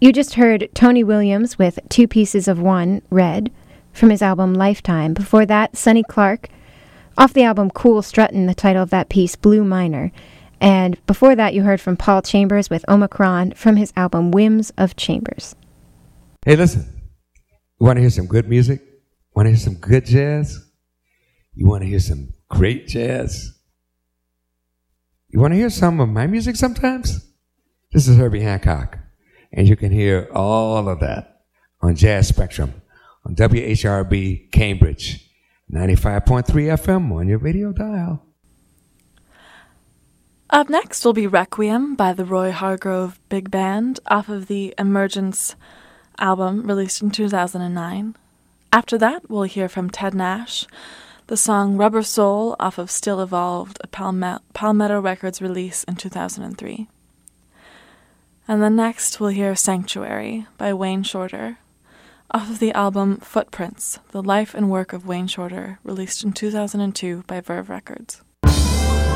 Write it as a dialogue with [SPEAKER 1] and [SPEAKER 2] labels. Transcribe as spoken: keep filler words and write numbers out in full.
[SPEAKER 1] You just heard Tony Williams with Two Pieces of One, Red, from his album Lifetime. Before that, Sonny Clark, off the album Cool Struttin', the title of that piece, Blue Minor. And before that, you heard from Paul Chambers with Omicron from his album Whims of Chambers.
[SPEAKER 2] Hey, listen. You want to hear some good music? Want to hear some good jazz? You want to hear some great jazz? You want to hear some of my music sometimes? This is Herbie Hancock, and you can hear all of that on Jazz Spectrum on W H R B Cambridge, ninety-five point three F M on your radio dial.
[SPEAKER 3] Up next will be Requiem by the Roy Hargrove Big Band off of the Emergence album released in two thousand nine. After that, we'll hear from Ted Nash, the song Rubber Soul off of Still Evolved, a Palme- Palmetto Records release in two thousand three. And then next, we'll hear Sanctuary by Wayne Shorter off of the album Footprints, the life and work of Wayne Shorter, released in two thousand two by Verve Records.